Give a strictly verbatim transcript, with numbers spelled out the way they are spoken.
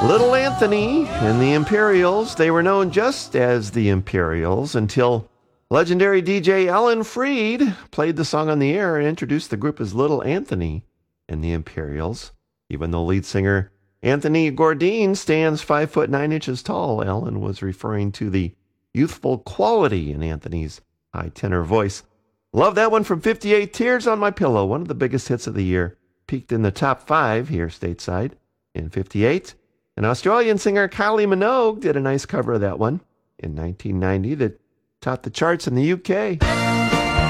Little Anthony and the Imperials, they were known just as the Imperials until legendary D J Alan Freed played the song on the air and introduced the group as Little Anthony and the Imperials. Even though lead singer Anthony Bourdain stands five foot nine inches tall, Alan was referring to the youthful quality in Anthony's high tenor voice. Love that one from fifty-eight, Tears on My Pillow, one of the biggest hits of the year. Peaked in the top five here stateside in fifty-eight. An Australian singer, Kylie Minogue, did a nice cover of that one in nineteen ninety that topped the charts in the U K.